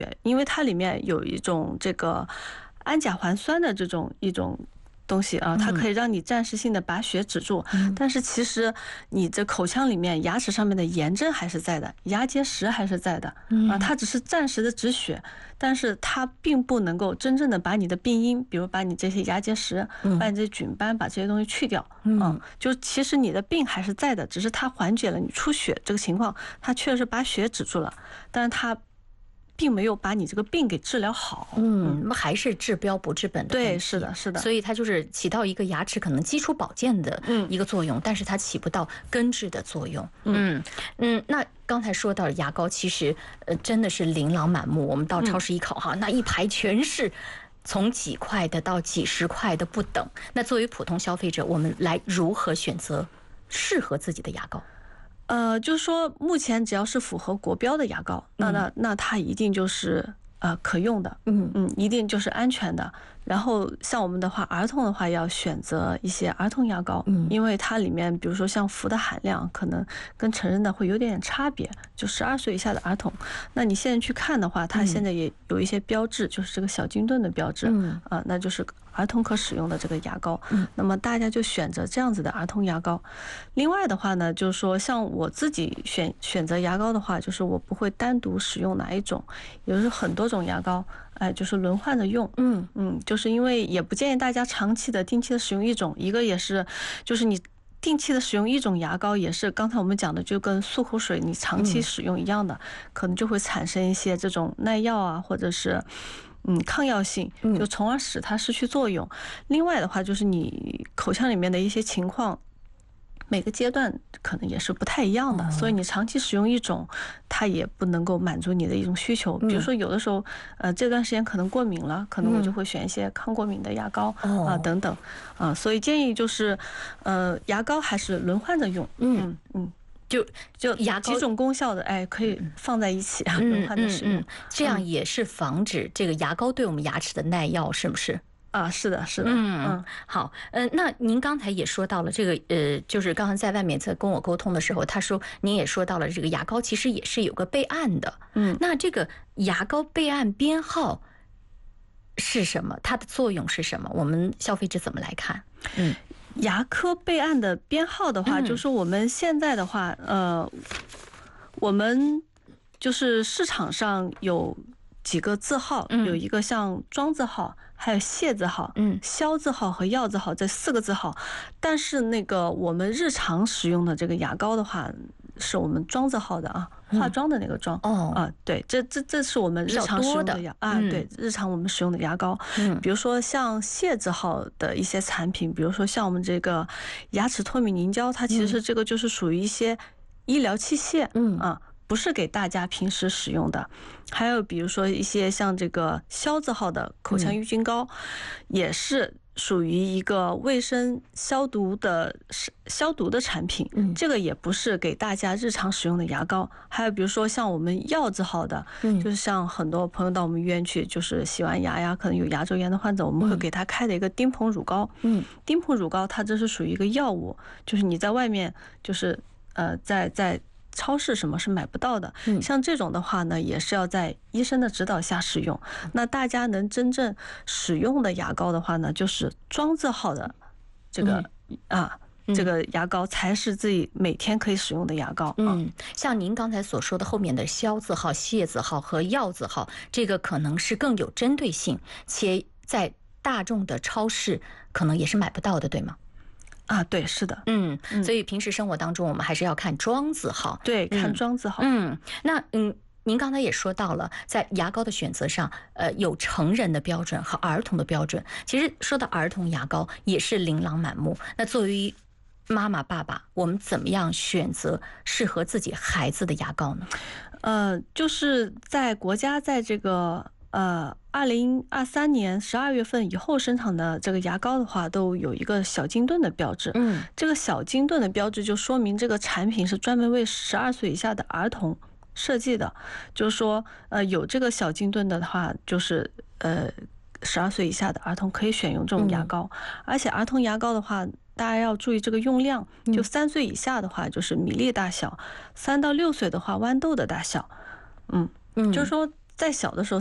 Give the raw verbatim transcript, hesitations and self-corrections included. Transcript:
因为它里面有一种这个氨甲环酸的这种一种东西啊，它可以让你暂时性的把血止住，嗯、但是其实你这口腔里面牙齿上面的炎症还是在的，牙结石还是在的啊，它只是暂时的止血，但是它并不能够真正的把你的病因，比如把你这些牙结石、把你这些菌斑、把这些东西去掉，嗯，就其实你的病还是在的，只是它缓解了你出血这个情况，它确实把血止住了，但是它并没有把你这个病给治疗好， 嗯，那还是治标不治本的。 对，是的，是的。 所以它就是起到一个牙齿可能基础保健的一个作用，嗯、但是它起不到根治的作用。嗯嗯，那刚才说到牙膏，其实呃真的是琳琅满目。我们到超市一看，哈、嗯，那一排全是。从几块的到几十块的不等。那作为普通消费者，我们来如何选择适合自己的牙膏？ 呃，就是说，目前只要是符合国标的牙膏，那那那它一定就是呃可用的，嗯嗯，一定就是安全的。然后像我们的话，儿童的话要选择一些儿童牙膏，嗯，因为它里面比如说像氟的含量可能跟成人的会有点差别。就十二岁以下的儿童，那你现在去看的话，它现在也有一些标志，就是这个小金盾的标志，嗯啊，那就是儿童可使用的这个牙膏。嗯，那么大家就选择这样子的儿童牙膏。另外的话呢，就是说像我自己选选择牙膏的话，就是我不会单独使用哪一种，也就是很多种牙膏。哎，就是轮换着用，嗯嗯，就是因为也不建议大家长期的、定期的使用一种，一个也是，就是你定期的使用一种牙膏，也是刚才我们讲的，就跟漱口水你长期使用一样的，可能就会产生一些这种耐药啊，或者是嗯抗药性，就从而使它失去作用。另外的话，就是你口腔里面的一些情况。每个阶段可能也是不太一样的，所以你长期使用一种，它也不能够满足你的一种需求。比如说有的时候，呃，这段时间可能过敏了，可能我就会选一些抗过敏的牙膏啊等等啊，所以建议就是，呃，牙膏还是轮换着用。嗯嗯，就就牙膏几种功效的，哎，可以放在一起啊，轮换着使用， 这样也是防止这个牙膏对我们牙齿的耐药，是不是？ 啊，是的，是的， 嗯嗯，好，嗯、呃，那您刚才也说到了这个，呃，就是刚才在外面在跟我沟通的时候，他说您也说到了这个牙膏其实也是有个备案的，嗯，那这个牙膏备案编号是什么？它的作用是什么？我们消费者怎么来看？ 嗯，牙科备案的编号的话，嗯、就是我们现在的话，呃，我们就是市场上有几个字号，嗯、有一个像庄字号。还有谢字号、嗯，肖字号和药字号这四个字号，但是那个我们日常使用的这个牙膏的话，是我们庄字号的啊，化妆的那个妆、嗯、哦啊，对，这这这是我们日常使用的牙啊，对，日常我们使用的牙膏，嗯，比如说像谢字号的一些产品，比如说像我们这个牙齿脱敏凝胶，它其实这个就是属于一些医疗器械，嗯啊。不是给大家平时使用的，还有比如说一些像这个肖字号的口腔抑菌膏，也是属于一个卫生消毒的消毒的产品，这个也不是给大家日常使用的牙膏。还有比如说像我们药字号的，就是像很多朋友到我们医院去，就是洗完牙呀，可能有牙周炎的患者，我们会给他开的一个丁硼乳膏。嗯，丁硼乳膏它这是属于一个药物，就是你在外面就是呃在在。超市什么是买不到的，像这种的话呢，也是要在医生的指导下使用。那大家能真正使用的牙膏的话呢，就是庄字号的这个、嗯、啊。这个牙膏才是自己每天可以使用的牙膏。 嗯，像您刚才所说的后面的肖字号、谢字号和药字号，这个可能是更有针对性，且在大众的超市可能也是买不到的，对吗？ 啊，对，是的， 嗯，所以平时生活当中我们还是要看庄字号， 对，看庄字号。 嗯，那嗯，您刚才也说到了，在牙膏的选择上，呃，有成人的标准和儿童的标准。其实说到儿童牙膏，也是琳琅满目。那作为妈妈、爸爸，我们怎么样选择适合自己孩子的牙膏呢？ 呃，就是在国家在这个。呃，二零二三年十二月份以后生产的这个牙膏的话，都有一个小金盾的标志。嗯，这个小金盾的标志就说明这个产品是专门为十二岁以下的儿童设计的。就是说，呃，有这个小金盾的话，就是呃，十二岁以下的儿童可以选用这种牙膏。嗯、而且儿童牙膏的话，大家要注意这个用量。就三岁以下的话，就是米粒大小；三到六岁的话，豌豆的大小。嗯，嗯就是说。 在小的时候。